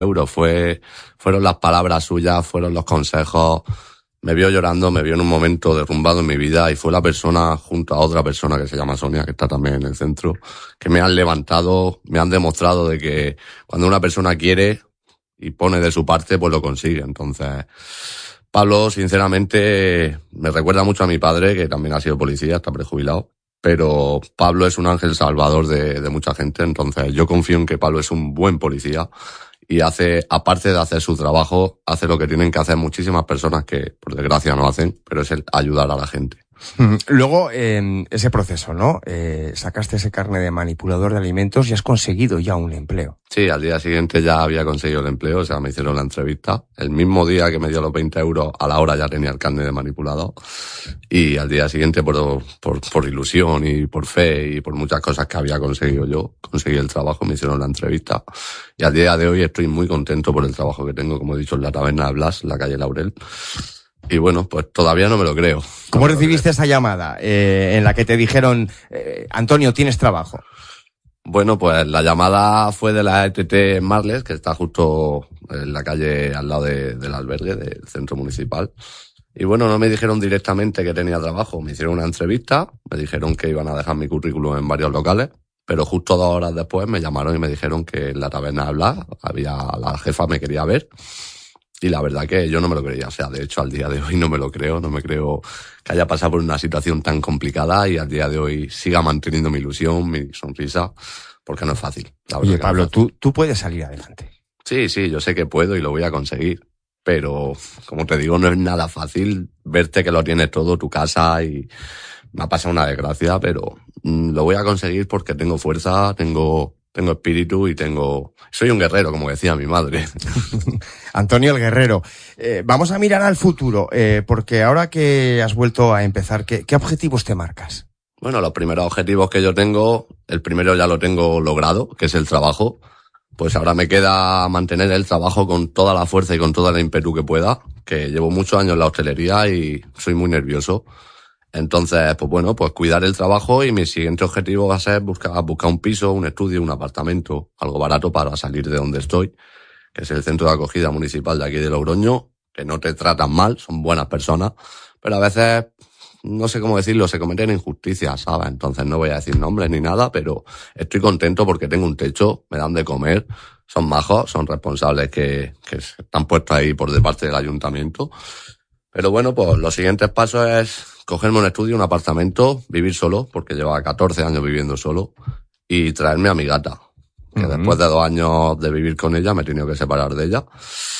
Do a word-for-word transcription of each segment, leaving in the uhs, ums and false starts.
euros. Fue, fueron las palabras suyas, fueron los consejos. Me vio llorando, me vio en un momento derrumbado en mi vida y fue la persona, junto a otra persona que se llama Sonia, que está también en el centro, que me han levantado, me han demostrado de que cuando una persona quiere y pone de su parte, pues lo consigue. Entonces, Pablo, sinceramente, me recuerda mucho a mi padre, que también ha sido policía, está prejubilado. Pero Pablo es un ángel salvador de, de mucha gente, entonces yo confío en que Pablo es un buen policía y hace, aparte de hacer su trabajo, hace lo que tienen que hacer muchísimas personas que, por desgracia, no hacen, pero es el ayudar a la gente. Luego, eh, ese proceso, ¿no? Eh, sacaste ese carnet de manipulador de alimentos y has conseguido ya un empleo. Sí, al día siguiente ya había conseguido el empleo, o sea, me hicieron la entrevista. El mismo día que me dio los veinte euros, a la hora ya tenía el carnet de manipulador. Y al día siguiente, por, por, por ilusión y por fe y por muchas cosas que había conseguido yo, conseguí el trabajo, me hicieron la entrevista. Y al día de hoy estoy muy contento por el trabajo que tengo, como he dicho, en la taberna de Blas, en la calle Laurel. Y bueno, pues todavía no me lo creo. ¿Cómo recibiste esa llamada eh, en la que te dijeron, eh, Antonio, tienes trabajo? Bueno, pues la llamada fue de la E T T Marles, que está justo en la calle al lado de, del albergue del centro municipal. Y bueno, no me dijeron directamente que tenía trabajo, me hicieron una entrevista, me dijeron que iban a dejar mi currículum en varios locales, pero justo dos horas después me llamaron y me dijeron que en la taberna de Blas había, la jefa me quería ver. Y la verdad que yo no me lo creía, o sea, de hecho al día de hoy no me lo creo, no me creo que haya pasado por una situación tan complicada y al día de hoy siga manteniendo mi ilusión, mi sonrisa, porque no es fácil. Oye, Pablo, tú, tú puedes salir adelante. Sí, sí, yo sé que puedo y lo voy a conseguir, pero como te digo, no es nada fácil verte que lo tienes todo, tu casa, y me ha pasado una desgracia, pero mmm, lo voy a conseguir porque tengo fuerza, tengo... Tengo espíritu y tengo... Soy un guerrero, como decía mi madre. Antonio el Guerrero. Eh, vamos a mirar al futuro, eh, porque ahora que has vuelto a empezar, ¿qué, qué objetivos te marcas? Bueno, los primeros objetivos que yo tengo, el primero ya lo tengo logrado, que es el trabajo. Pues ahora me queda mantener el trabajo con toda la fuerza y con toda la ímpetu que pueda, que llevo muchos años en la hostelería y soy muy nervioso. Entonces, pues bueno, pues cuidar el trabajo y mi siguiente objetivo va a ser buscar, buscar un piso, un estudio, un apartamento, algo barato para salir de donde estoy, que es el centro de acogida municipal de aquí de Logroño, que no te tratan mal, son buenas personas, pero a veces, no sé cómo decirlo, se cometen injusticias, ¿sabes? Entonces no voy a decir nombres ni nada, pero estoy contento porque tengo un techo, me dan de comer, son majos, son responsables que, que están puestos ahí por de parte del ayuntamiento. Pero bueno, pues los siguientes pasos es cogerme un estudio, un apartamento, vivir solo, porque llevaba catorce años viviendo solo, y traerme a mi gata, que uh-huh. después de dos años de vivir con ella me he tenido que separar de ella,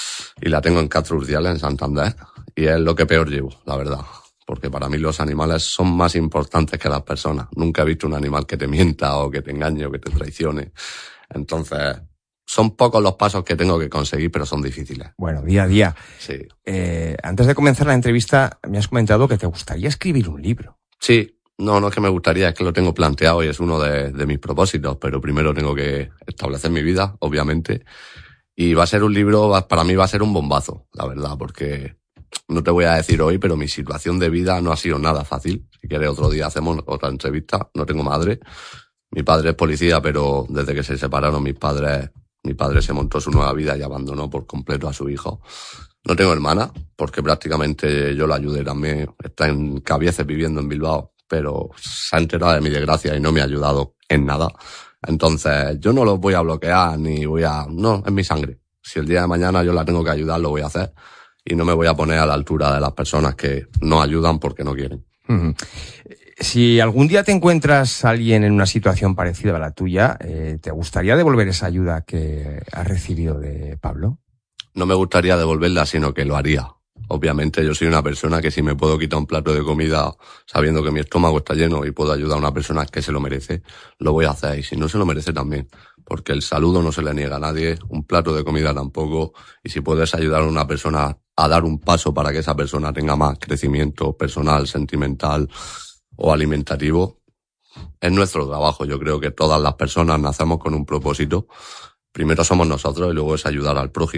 y la tengo en Castro Urdiales, en Santander, y es lo que peor llevo, la verdad, porque para mí los animales son más importantes que las personas. Nunca he visto un animal que te mienta o que te engañe o que te traicione. Entonces... son pocos los pasos que tengo que conseguir, pero son difíciles. Bueno, día a día. Sí. Eh, antes de comenzar la entrevista, me has comentado que te gustaría escribir un libro. Sí, no, no es que me gustaría, es que lo tengo planteado y es uno de, de mis propósitos, pero primero tengo que establecer mi vida, obviamente, y va a ser un libro, para mí va a ser un bombazo, la verdad, porque no te voy a decir hoy, pero mi situación de vida no ha sido nada fácil. Si quieres otro día hacemos otra entrevista, no tengo madre, mi padre es policía, pero desde que se separaron mis padres... Mi padre se montó su nueva vida y abandonó por completo a su hijo. No tengo hermana, porque prácticamente yo la ayudé también. Está en Cabieces viviendo en Bilbao, pero se ha enterado de mi desgracia y no me ha ayudado en nada. Entonces, yo no lo voy a bloquear ni voy a... No, es mi sangre. Si el día de mañana yo la tengo que ayudar, lo voy a hacer. Y no me voy a poner a la altura de las personas que no ayudan porque no quieren. Uh-huh. Si algún día te encuentras a alguien en una situación parecida a la tuya, eh, ¿te gustaría devolver esa ayuda que has recibido de Pablo? No me gustaría devolverla, sino que lo haría. Obviamente yo soy una persona que si me puedo quitar un plato de comida sabiendo que mi estómago está lleno y puedo ayudar a una persona que se lo merece, lo voy a hacer. Y si no se lo merece también, porque el saludo no se le niega a nadie, un plato de comida tampoco. Y si puedes ayudar a una persona a dar un paso para que esa persona tenga más crecimiento personal, sentimental o alimentativo, es nuestro trabajo. Yo creo que todas las personas nacemos con un propósito. Primero somos nosotros y luego es ayudar al prójimo.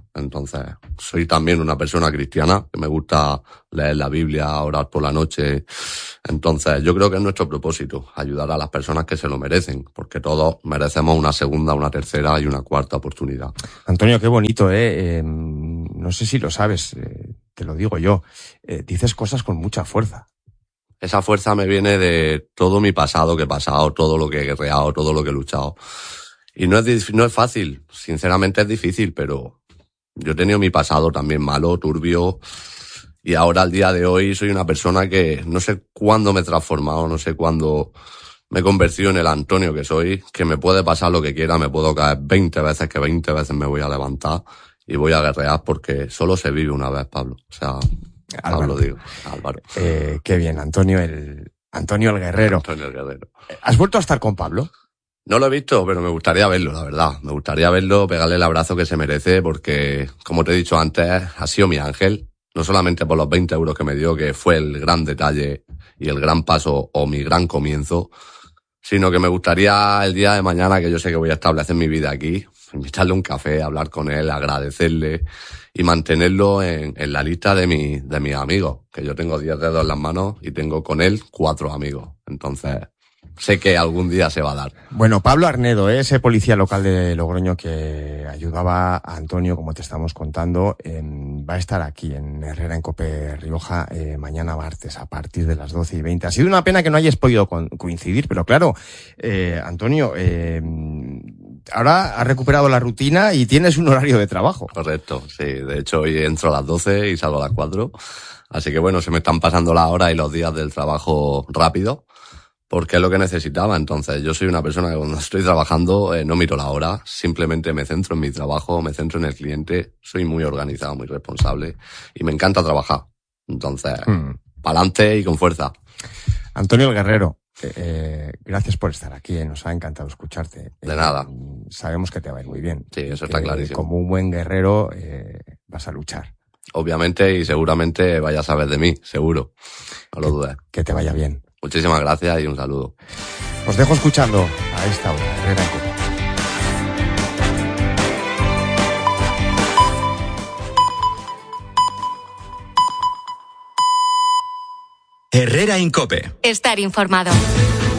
Entonces, soy también una persona cristiana, que me gusta leer la Biblia, orar por la noche. Entonces, yo creo que es nuestro propósito, ayudar a las personas que se lo merecen, porque todos merecemos una segunda, una tercera y una cuarta oportunidad. Antonio, qué bonito, ¿eh? eh no sé si lo sabes, eh, te lo digo yo. Eh, dices cosas con mucha fuerza. Esa fuerza me viene de todo mi pasado que he pasado, todo lo que he guerreado, todo lo que he luchado. Y no es, no es fácil, sinceramente es difícil, pero yo he tenido mi pasado también malo, turbio, y ahora al día de hoy soy una persona que no sé cuándo me he transformado, no sé cuándo me he convertido en el Antonio que soy, que me puede pasar lo que quiera, me puedo caer veinte veces, que veinte veces me voy a levantar y voy a guerrear, porque solo se vive una vez, Pablo. O sea, Álvaro, digo, Álvaro. Eh, qué bien, Antonio el, Antonio el Guerrero. Antonio el Guerrero. ¿Has vuelto a estar con Pablo? No lo he visto, pero me gustaría verlo, la verdad. Me gustaría verlo, pegarle el abrazo que se merece, porque, como te he dicho antes, ha sido mi ángel. No solamente por los veinte euros que me dio, que fue el gran detalle y el gran paso o mi gran comienzo, sino que me gustaría el día de mañana, que yo sé que voy a establecer mi vida aquí, invitarle un café, hablar con él, agradecerle y mantenerlo en, en la lista de, mi, de mis amigos, que yo tengo diez dedos en las manos y tengo con él cuatro amigos. Entonces, sé que algún día se va a dar. Bueno, Pablo Arnedo, ¿eh? Ese policía local de Logroño que ayudaba a Antonio, como te estamos contando, eh, va a estar aquí en Herrera en Cope Rioja eh, mañana martes a partir de las doce y veinte. Ha sido una pena que no hayas podido coincidir, pero claro, eh, Antonio, eh, ahora has recuperado la rutina y tienes un horario de trabajo. Correcto, sí. De hecho, hoy entro a las doce y salgo a las cuatro. Así que bueno, se me están pasando las horas y los días del trabajo rápido, porque es lo que necesitaba. Entonces, yo soy una persona que cuando estoy trabajando eh, no miro la hora, simplemente me centro en mi trabajo, me centro en el cliente, soy muy organizado, muy responsable y me encanta trabajar. Entonces, hmm. pa'lante y con fuerza. Antonio el Guerrero, eh, eh, gracias por estar aquí, eh, nos ha encantado escucharte. De eh, nada. Sabemos que te va a ir muy bien. Sí, eso que, está clarísimo. Como un buen guerrero eh, vas a luchar. Obviamente y seguramente vayas a saber de mí, seguro. No lo dudes. Que te vaya bien. Muchísimas gracias y un saludo. Os dejo escuchando a esta hora, Herrera en Cope. Herrera en Cope. Estar informado.